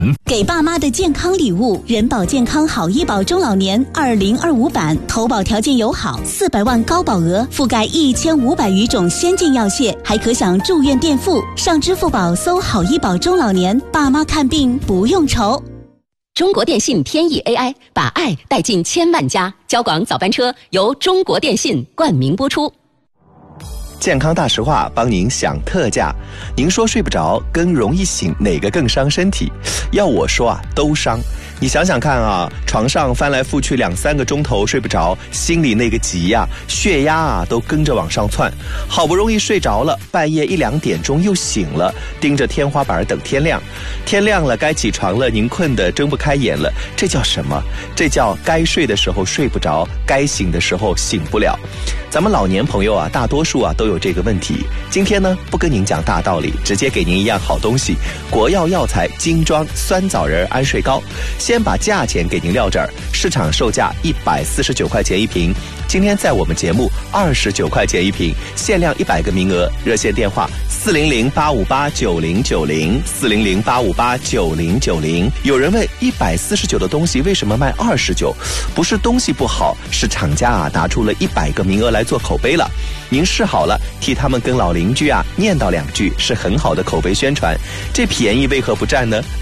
给爸妈的健康礼物，人保健康好医保中老年2025版，投保条件友好，400万高保额，覆盖1500余种先进药械，还可享住院垫付。上支付宝搜好医保中老年，爸妈看病不用愁。 中国电信天翼 AI 把爱带进千万家，交广早班车由中国电信冠名播出。 健康大实话帮您享特价。您说睡不着跟容易醒哪个更伤身体？要我说啊，都伤。你想想看啊，床上翻来覆去2-3个钟头睡不着，心里那个急呀，血压啊都跟着往上窜。好不容易睡着了，半夜1-2点钟又醒了，盯着天花板等天亮。天亮了该起床了，您困得睁不开眼了，这叫什么？这叫该睡的时候睡不着，该醒的时候醒不了。咱们老年朋友啊，大多数啊都有这个问题。今天呢，不跟您讲大道理，直接给您一样好东西——国药药材精装酸枣仁安睡膏。先把价钱给您撂这儿，市场售价149块钱一瓶，今天在我们节目29块钱一瓶，限量100个名额。热线电话400-858-9090，400-858-9090。有人问149的东西为什么卖29？不是东西不好，是厂家啊拿出了100个名额来做口碑了。您试好了，替他们跟老邻居啊念叨2句，是很好的口碑宣传。这便宜为何不占呢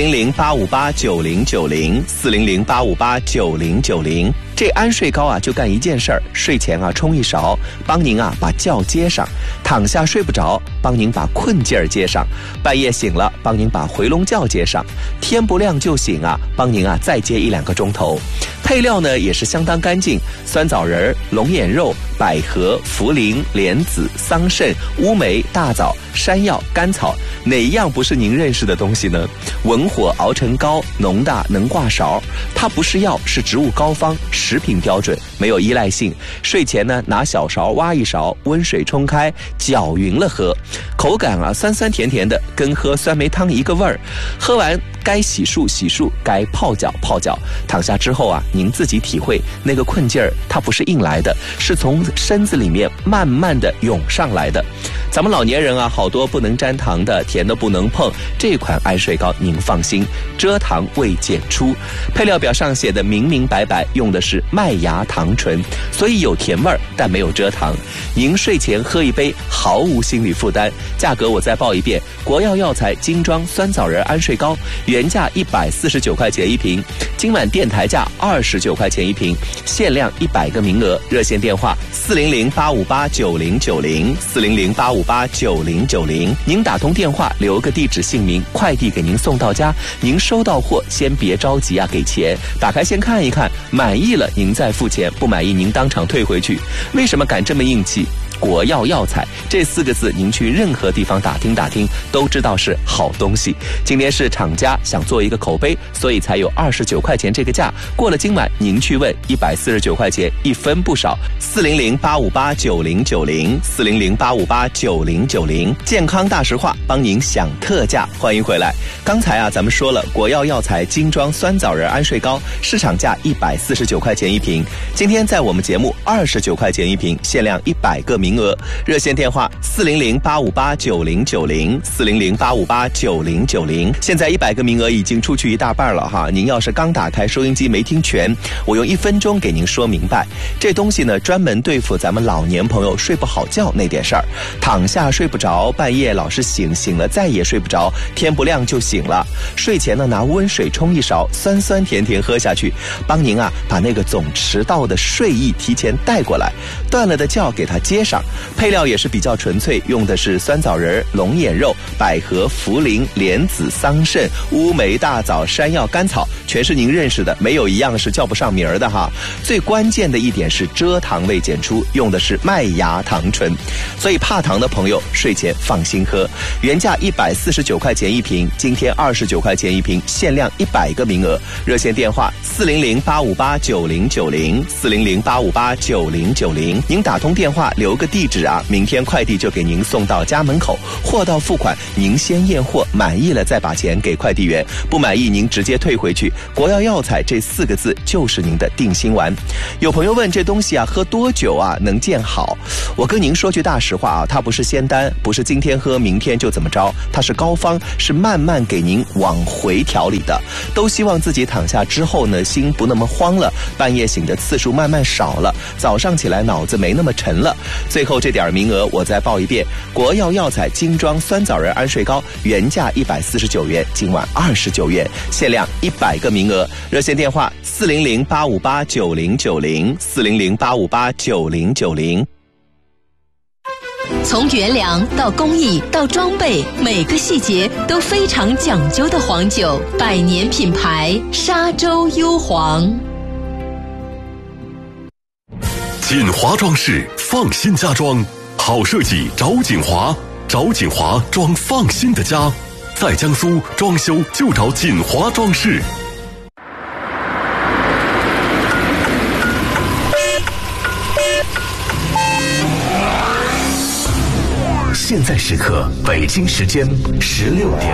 ？400-858-9090，400-858-9090。这安睡膏啊，就干一件事儿，睡前啊冲一勺，帮您啊把觉接上；躺下睡不着，帮您把困劲儿接上；半夜醒了，帮您把回笼觉接上；天不亮就醒啊，帮您啊再接1-2个钟头。配料呢也是相当干净，酸枣仁、龙眼肉、百合、茯苓、莲子、桑葚、乌梅、大枣、山药、甘草，哪一样不是您认识的东西呢？文火熬成膏，浓大能挂勺。它不是药，是植物膏方，食品标准，没有依赖性。睡前呢，拿小勺挖一勺，温水冲开，搅匀了喝。口感啊，酸酸甜甜的，跟喝酸梅汤一个味儿。喝完该洗漱洗漱，该泡脚泡脚。躺下之后啊，您自己体会那个困劲儿，它不是硬来的，是从身子里面慢慢的涌上来的。咱们老年人啊，好多不能沾糖的，甜的不能碰。这款安睡膏您放心，蔗糖未检出。配料表上写的明明白白，用的是麦芽糖醇，所以有甜味儿，但没有蔗糖。您睡前喝一杯，毫无心理负担。价格我再报一遍：国药药材精装酸枣仁安睡膏，原价149块钱一瓶，今晚电台价29块钱一瓶，限量100个名额。热线电话400-858-9090，400-858-9090。您打通电话，留个地址姓名，快递给您送到家。您收到货先别着急啊，给钱，打开先看一看，满意了您再付钱，不满意您当场退回去。为什么敢这么硬气？国药药材这4个字，您去任何地方打听打听，都知道是好东西。今天是厂家想做一个口碑，所以才有29块钱这个价。过了今晚，您去问149块钱，一分不少。400-858-9090，400-858-9090。健康大实话，帮您享特价。欢迎回来。刚才啊，咱们说了国药药材精装酸枣仁安睡膏，市场价149块钱一瓶，今天在我们节目29块钱一瓶，限量100个名额。热线电话400-858-9090，400-858-9090。现在100个名额已经出去一大半了哈，您要是刚打开收音机没听全，我用1分钟给您说明白。这东西呢，专门对付咱们老年朋友睡不好觉那点事儿，躺下睡不着，半夜老是醒，醒了再也睡不着，天不亮就醒了。睡前呢，拿温水冲一勺，酸酸甜甜喝下去，帮您啊把那个总迟到的睡意提前带过来，断了的觉给它接上。配料也是比较纯粹，用的是酸枣仁、龙眼肉、百合、茯苓、莲子、桑葚、乌梅、大枣、山药、甘草，全是您认识的，没有一样是叫不上名儿的哈。最关键的一点是蔗糖未检出，用的是麦芽糖醇，所以怕糖的朋友睡前放心喝。原价149块钱一瓶，今天29块钱一瓶，限量100个名额。热线电话400-858-9090，400-858-9090。您打通电话留个地址啊，明天快递就给您送到家门口，货到付款，您先验货，满意了再把钱给快递员，不满意您直接退回去。国药药材这4个字就是您的定心丸。有朋友问这东西啊，喝多久啊能见好？我跟您说句大实话啊，它不是仙丹，不是今天喝明天就怎么着，它是膏方，是慢慢给您往回调理的。都希望自己躺下之后呢，心不那么慌了，半夜醒的次数慢慢少了，早上起来脑子没那么沉了。最后这点名额我再报一遍，国药药材精装酸枣仁安睡膏原价149元，今晚29元，限量100个名额。热线电话400-858-9090，400-858-9090。 从原粮到工艺到装备，每个细节都非常讲究的黄酒，100年品牌沙洲幽黄。 锦华装饰放心家装，好设计找锦华，找锦华装放心的家，在江苏装修就找锦华装饰。现在时刻，北京时间16点。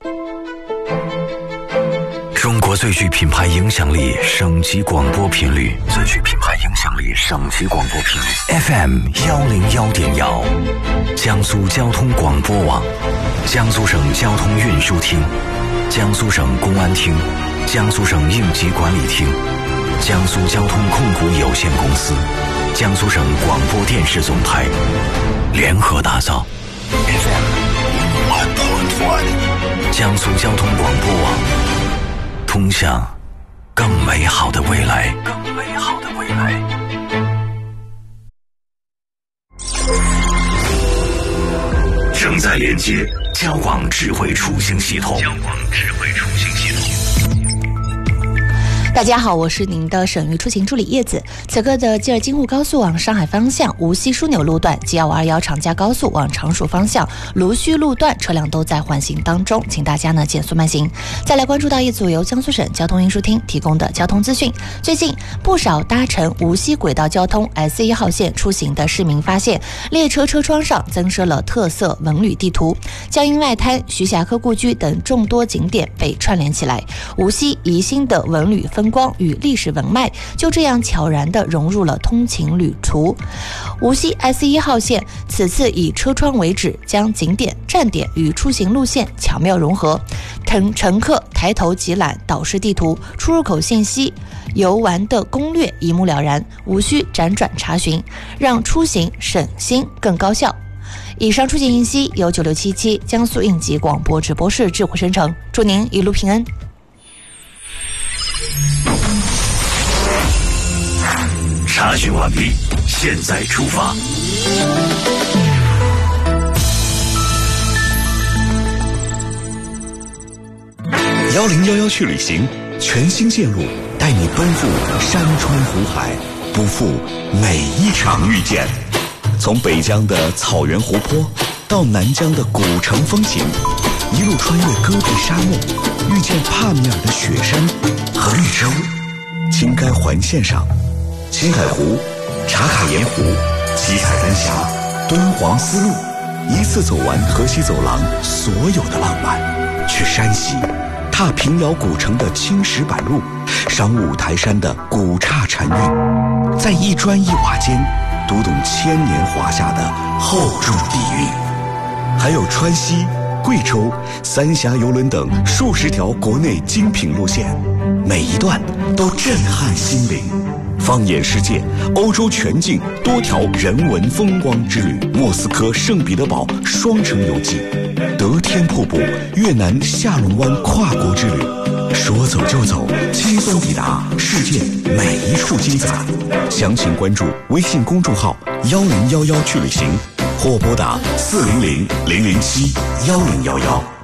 中国最具品牌影响力省级广播频率，最具品牌影响力省级广播频率 FM 101.1，江苏交通广播网，江苏省交通运输厅，江苏省公安厅，江苏省应急管理厅，江苏交通控股有限公司，江苏省广播电视总台联合打造 FM 101.1，江苏交通广播网，通向更美好的未来，更美好的未来。正在连接交广智慧出行系统。 大家好，我是您的省域出行助理叶子。此刻的吉尔京沪高速往上海方向无锡枢纽路段及521长嘉高速往常熟方向卢须路段车辆都在缓行当中，请大家呢减速慢行。再来关注到一组由江苏省交通运输厅提供的交通资讯。最近不少搭乘无锡轨道交通 S1 号线出行的市民发现，列车车窗上增设了特色文旅地图，江阴外滩、徐霞客故居等众多景点被串联起来，无锡宜兴的文旅风光与历史文脉就这样悄然地融入了通勤旅途。无锡 S1 号线此次以车窗为旨，将景点、站点与出行路线巧妙融合，乘客抬头即览导视地图，出入口信息、游玩的攻略一目了然，无需辗转查询，让出行省心更高效。以上出行信息由9677江苏应急广播直播室智慧生成，祝您一路平安。 查询完毕，现在出发。1011去旅行，全新线路带你奔赴山川湖海，不负每一场遇见。从北疆的草原湖泊到南疆的古城风情，一路穿越戈壁沙漠，遇见帕米尔的雪山和绿洲。青该环线上，青海湖、茶卡盐湖、七彩丹霞、敦煌丝路，一次走完河西走廊所有的浪漫。去山西，踏平遥古城的青石板路，赏五台山的古刹禅韵，在一砖一瓦间读懂千年华夏的厚重底蕴。还有川西、贵州、三峡邮轮等数十条国内精品路线，每一段都震撼心灵。放眼世界，欧洲全境多条人文风光之旅，莫斯科圣彼得堡双城游记，德天瀑布、越南下龙湾跨国之旅，说走就走，轻松抵达世界每一处精彩。详情关注微信公众号1011去旅行，或拨打400-007-1011。